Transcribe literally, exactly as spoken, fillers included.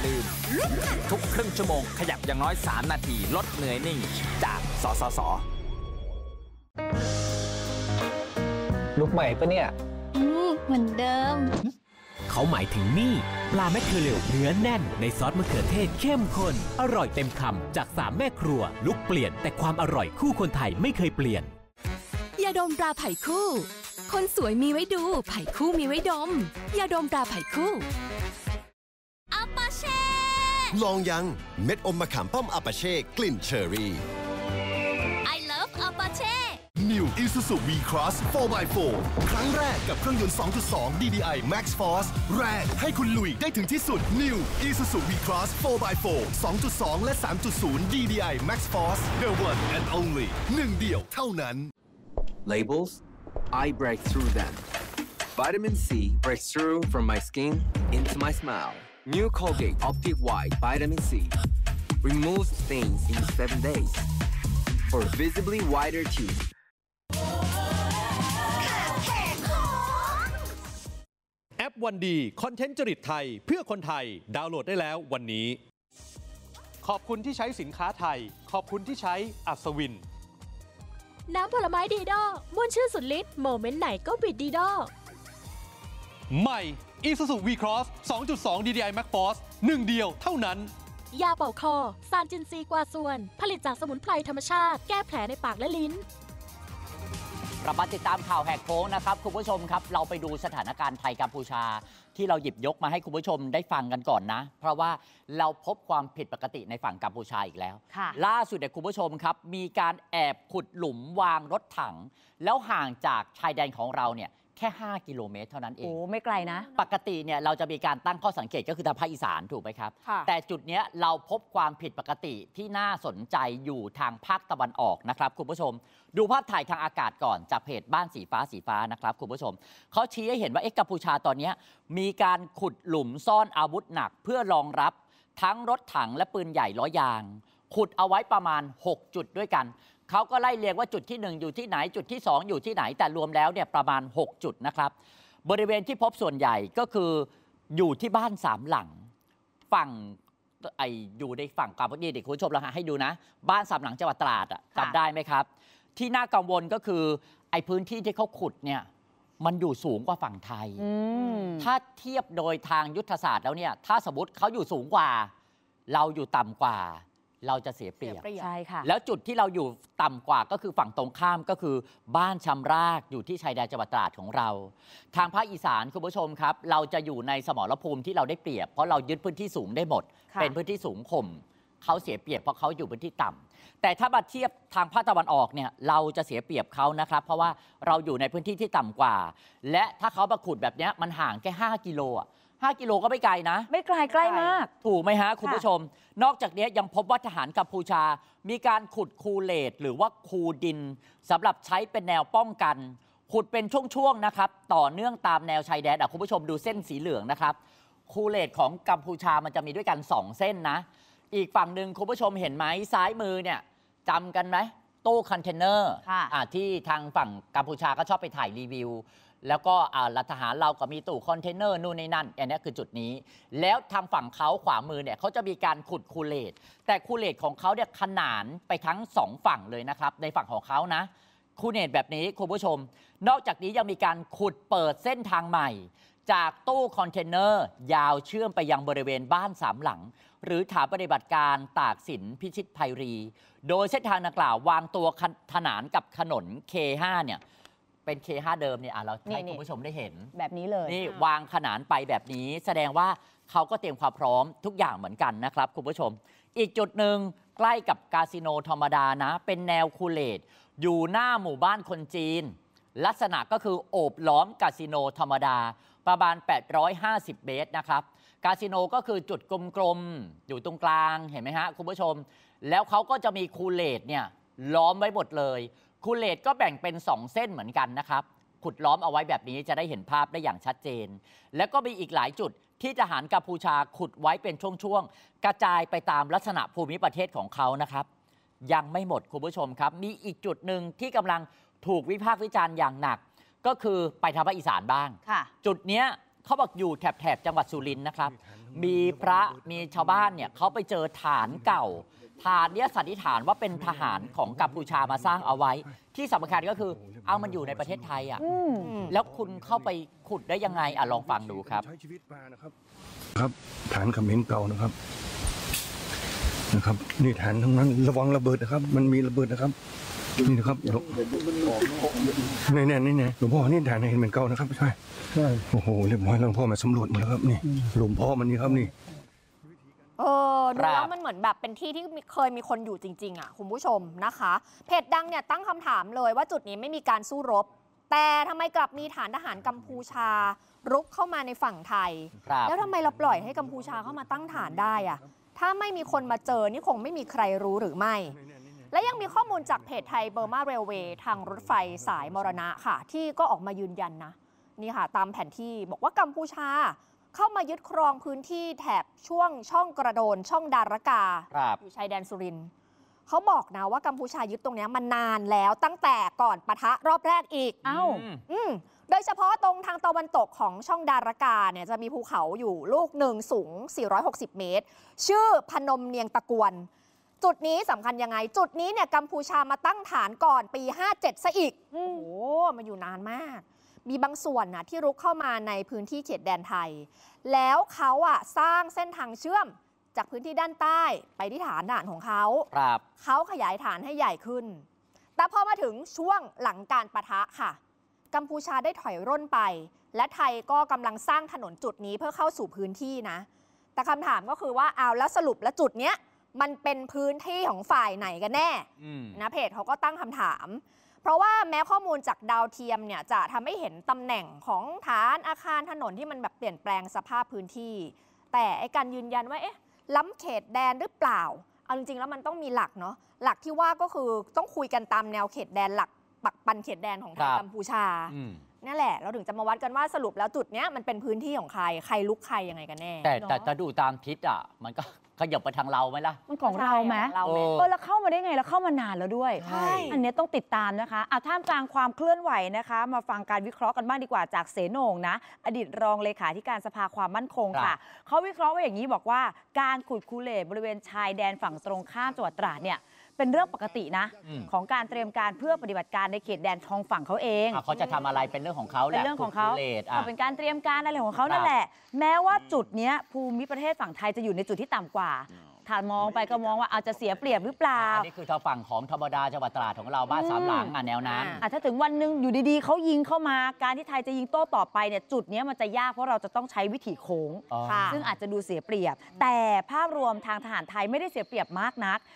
ดื่มทุกครึ่งชั่วโมงขยับอย่างน้อยสามนาทีลดเหนื่อยนิ่งจากสสส. ลุกใหม่ปะเนี่ยอืมเหมือนเดิมเขาหมายถึงนี่ปลาแมคเคอเรลเนื้อแน่นในซอสมะเขือเทศเข้มข้นอร่อยเต็มคำจากสามแม่ครัวลุกเปลี่ยนแต่ความอร่อยคู่คนไทยไม่เคยเปลี่ยนยาดมตราไผ่คู่คนสวยมีไว้ดูไผ่คู่มีไว้ดมยาดมตราไผ่คู่อัปปาเช่ลองยังเม็ดอมมะขามป้อมอัปปาเช่กลิ่นเชอร์รี่ I love อัปปาเช่ New Isuzu V-Cross โฟร์ บาย โฟร์ ครั้งแรกกับเครื่องยนต์ สองจุดสอง ดี ดี ไอ Max Force แรงให้คุณลุยได้ถึงที่สุด New Isuzu V-Cross โฟร์ บาย โฟร์ สองจุดสอง และ สามจุดศูนย์ ดี ดี ไอ Max Force The one and only หนึ่งเดียวเท่านั้น Labels I break through them Vitamin C breaks through from my skin into my smile New Colgate Optic White Vitamin C removes stains in seven days for visibly whiter teeth แอปวันดีคอนเทนต์จริตไทยเพื่อคนไทยดาวน์โหลดได้แล้ววันนี้ขอบคุณที่ใช้สินค้าไทยขอบคุณที่ใช้อัศวินน้ำผลไม้ดีดอม่วนชื่นสุดฤทธิ์โมเมนต์ไหนก็บิดดีดอใหม่ Isuzu V-Cross สองจุดสอง ดี ดี ไอ Max Force หนึ่งเดียวเท่านั้นยาเป่าคอซานจินซีกว่าส่วนผลิตจากสมุนไพรธรรมชาติแก้แผลในปากและลิ้นกลับมาติดตามข่าวแหกโค้งนะครับคุณผู้ชมครับเราไปดูสถานการณ์ไทยกัมพูชาที่เราหยิบยกมาให้คุณผู้ชมได้ฟังกันก่อนนะเพราะว่าเราพบความผิดปกติในฝั่งกัมพูชาอีกแล้วล่าสุดเนี่ยคุณผู้ชมครับมีการแอบขุดหลุมวางรถถังแล้วห่างจากชายแดนของเราเนี่ยแค่ห้ากิโลเมตรเท่านั้นเองโอ้ไม่ไกลนะปกติเนี่ยเราจะมีการตั้งข้อสังเกตก็คือทางภาคอีสานถูกไหมครับแต่จุดนี้เราพบความผิดปกติที่น่าสนใจอยู่ทางภาคตะวันออกนะครับคุณผู้ชมดูภาพถ่ายทางอากาศก่อนจากเพจบ้านสีฟ้าสีฟ้านะครับคุณผู้ชมเขาชี้ให้เห็นว่าเอ๊ะกัมพูชาตอนนี้มีการขุดหลุมซ่อนอาวุธหนักเพื่อรองรับทั้งรถถังและปืนใหญ่ล้อยางขุดเอาไว้ประมาณหกจุดด้วยกันเขาก็ไล่เรียงว่าจุดที่หนึ่งอยู่ที่ไหนจุดที่สองอยู่ที่ไหนแต่รวมแล้วเนี่ยประมาณหกจุดนะครับบริเวณที่พบส่วนใหญ่ก็คืออยู่ที่บ้านสามหลังฝั่งไออยู่ในฝั่งกัมพูชาเด็กคุณผู้ชมเราให้ดูนะบ้านสามหลังจังหวัดตราดจำได้ไหมครับที่น่ากังวลก็คือไอพื้นที่ที่เขาขุดเนี่ยมันอยู่สูงกว่าฝั่งไทยถ้าเทียบโดยทางยุทธศาสตร์แล้วเนี่ยถ้าสมมติเขาอยู่สูงกว่าเราอยู่ต่ำกว่าเราจะเสียเปรียบใช่ค่ะแล้วจุดที่เราอยู่ต่ำกว่าก็คือฝั่งตรงข้ามก็คือบ้านชำรากอยู่ที่ชายแดนจังหวัดตราดของเราทางภาคอีสานคุณผู้ชมครับเราจะอยู่ในสมรภูมิที่เราได้เปรียบเพราะเรายึดพื้นที่สูงได้หมดเป็นพื้นที่สูงข่มเขาเสียเปรียบเพราะเขาอยู่พื้นที่ต่ำแต่ถ้ามาเทียบทางภาคตะวันออกเนี่ยเราจะเสียเปรียบเขานะครับเพราะว่าเราอยู่ในพื้นที่ที่ต่ำกว่าและถ้าเขามาขุดแบบนี้มันห่างแค่ห้ากิโลอ่ะห้ากิโลก็ไม่ไกลนะไม่ไกลใกล้มากถูกไหมฮะคุณผู้ชมนอกจากนี้ยังพบว่าทหารกัมพูชามีการขุดคูเลตหรือว่าคูดินสำหรับใช้เป็นแนวป้องกันขุดเป็นช่วงๆนะครับต่อเนื่องตามแนวชายแดนคุณผู้ชมดูเส้นสีเหลืองนะครับคูเลตของกัมพูชามันจะมีด้วยกันสองเส้นนะอีกฝั่งหนึ่งคุณผู้ชมเห็นไหมซ้ายมือเนี่ยจำกันไหมตู้คอนเทนเนอร์ที่ทางฝั่งกัมพูชาก็ชอบไปถ่ายรีวิวแล้วก็รัฐทหารเราก็มีตู้คอนเทนเนอร์นู่นนี่นั่นอันนี้คือจุดนี้แล้วทางฝั่งเขาขวามือเนี่ยเขาจะมีการขุดคูเลตแต่คูเลตของเขาเนี่ยขนานไปทั้งสองฝั่งเลยนะครับในฝั่งของเขานะคูเลตแบบนี้คุณผู้ชมนอกจากนี้ยังมีการขุดเปิดเส้นทางใหม่จากตู้คอนเทนเนอร์ยาวเชื่อมไปยังบริเวณบ้านสามหลังหรือฐานปฏิบัติการตากสินพิชิตไพรีโดยเส้นทางดังกล่าววางตัวขนานกับถนน เค ห้า เนี่ยเป็น เค ห้า เดิมเนี่ยเราให้คุณผู้ชมได้เห็นแบบนี้เลยนี่วางขนานไปแบบนี้แสดงว่าเขาก็เตรียมความพร้อมทุกอย่างเหมือนกันนะครับคุณผู้ชมอีกจุดหนึ่งใกล้กับคาสิโนธรรมดานะเป็นแนวคูเลตอยู่หน้าหมู่บ้านคนจีนลักษณะก็คือโอบล้อมคาสิโนธรรมดาประมาณแปดร้อยห้าสิบเมตรนะครับคาสิโนก็คือจุดกลมๆอยู่ตรงกลางเห็นไหมฮะคุณผู้ชมแล้วเขาก็จะมีคูเลตเนี่ยล้อมไว้หมดเลยคูเลตก็แบ่งเป็นสองเส้นเหมือนกันนะครับขุดล้อมเอาไว้แบบนี้จะได้เห็นภาพได้อย่างชัดเจนแล้วก็มีอีกหลายจุดที่ทหารกัมพูชาขุดไว้เป็นช่วงๆกระจายไปตามลักษณะภูมิประเทศของเขานะครับยังไม่หมดคุณผู้ชมครับมีอีกจุดหนึ่งที่กำลังถูกวิพากษ์วิจารณ์อย่างหนักก็คือไปทางภาคอีสานบ้างจุดนี้เขาบอกอยู่แถบๆจังหวัดสุรินทร์นะครับมีพระมีชาวบ้านเนี่ยเขาไปเจอฐานเก่าฐานเนี้ยสันนิษฐานว่าเป็นทหารของกัมพูชามาสร้างเอาไว้ ที่สำคัญก็คือเอามันอยู่ในประเทศไทยอ่ะแล้วคุณเข้าไปขุดได้ยังไงอ่ะลองฟังดูครับครับฐานเขมรเก่านะครับนะครับนี่ฐานทั้งนั้นระวังระเบิดนะครับมันมีระเบิดนะครับนี่นะครับนี่นี่นี่นี่หลวงพ่อนี่ฐานเห็นเหมือนเก่านะครับใช่ใช่โอ้โหเรียบร้อยหลวงพ่อมาสำรวจหมดแล้วครับนี่หลวงพ่อมันนี่ครับนี่เออดูแล้วมันเหมือนแบบเป็นที่ที่เคยมีคนอยู่จริงๆอ่ะคุณผู้ชมนะคะเพจดังเนี่ยตั้งคำถามเลยว่าจุดนี้ไม่มีการสู้รบแต่ทำไมกลับมีฐานทหารกัมพูชารุกเข้ามาในฝั่งไทยแล้วทำไมเราปล่อยให้กัมพูชาเข้ามาตั้งฐานได้อ่ะถ้าไม่มีคนมาเจอนี่คงไม่มีใครรู้หรือไม่และยังมีข้อมูลจากเพจไทยเบอร์มาเรลเวย์ทางรถไฟสายมรณะค่ะที่ก็ออกมายืนยันนะนี่ค่ะตามแผนที่บอกว่ากัมพูชาเข้ามายึดครองพื้นที่แถบช่วงช่องกระโดนช่องดารกาอยู่ชายแดนสุรินทร์เขาบอกนะว่ากัมพูชายึดตรงนี้มานานแล้วตั้งแต่ก่อนปะทะรอบแรกอีกเอ้าอืมโดยเฉพาะตรงทางตะวันตกของช่องดารกาเนี่ยจะมีภูเขาอยู่ลูกหนึ่งสูงสี่ร้อยหกสิบเมตรชื่อพนมเนียงตะกวนจุดนี้สำคัญยังไงจุดนี้เนี่ยกัมพูชามาตั้งฐานก่อนปีห้าเจ็ดซะอีกโอ้โหมาอยู่นานมากมีบางส่วนนะที่รุกเข้ามาในพื้นที่เขตแดนไทยแล้วเขาอะสร้างเส้นทางเชื่อมจากพื้นที่ด้านใต้ไปที่ฐานฐานของเขาเขาขยายฐานให้ใหญ่ขึ้นแต่พอมาถึงช่วงหลังการปะทะค่ะกัมพูชาได้ถอยร่นไปและไทยก็กำลังสร้างถนนจุดนี้เพื่อเข้าสู่พื้นที่นะแต่คำถามก็คือว่าเอาแล้วสรุปแล้วจุดเนี้ยมันเป็นพื้นที่ของฝ่ายไหนกันแน่นะเพจเขาก็ตั้งคำถามเพราะว่าแม้ข้อมูลจากดาวเทียมเนี่ยจะทำให้เห็นตำแหน่งของฐานอาคารถนนที่มันแบบเปลี่ยนแปลงสภาพพื้นที่แต่ไอ้การยืนยันว่าเอ๊ะล้ำเขตแดนหรือเปล่าเอาจริงๆแล้วมันต้องมีหลักเนาะหลักที่ว่าก็คือต้องคุยกันตามแนวเขตแดนหลักปักปันเขตแดนของทางกัมพูชานั่นแหละเราถึงจะมาวัดกันว่าสรุปแล้วจุดเนี้ยมันเป็นพื้นที่ของใครใครลุกใครยังไงกันแน่แต่แต่จะดูตามทิศอ่ะมันก็ขยับไปทางเราไหมล่ะมันของเราไหมเออแล้วเข้ามาได้ไงแล้วเข้ามานานแล้วด้วยใช่อันนี้ต้องติดตามนะคะเอาท่ามกลางความเคลื่อนไหวนะคะมาฟังการวิเคราะห์กันบ้างดีกว่าจากเสโหน่งนะอดีตรองเลขาธิการสภาความมั่นคงค่ะเขาวิเคราะห์ว่าอย่างนี้บอกว่าการขุดคูเลตบริเวณชายแดนฝั่งตรงข้ามจังหวัดตราดเนี่ยเป็นเรื่องปกตินะของการเตรียมการเพื่อปฏิบัติการในเขตแดนทองฝั่งเขาเองเขาจะทำอะไรเป็นเรื่องของเขาแหละเป็นเรื่องของเขาเป็นการเตรียมการอะไรของเขานั่นแหละแม้ว่าจุดนี้ภูมิประเทศฝั่งไทยจะอยู่ในจุดที่ต่ำกว่าถ้ามองไปก็มองว่าอาจจะเสียเปรียบหรือเปล่าอันนี้คือทางฝั่งของธรรมดาจังหวัดตราดของเราบ้านสามหลังอ่ะแนวนั้นถ้าถึงวันหนึ่งอยู่ดีๆเขายิงเข้ามาการที่ไทยจะยิงโต้ต่อไปเนี่ยจุดนี้มันจะยากเพราะเราจะต้องใช้วิถีโค้งซึ่งอาจจะดูเสียเปรียบแต่ภาพรวมทางทหารไทยไม่ได้เสียเปรียบมากนัก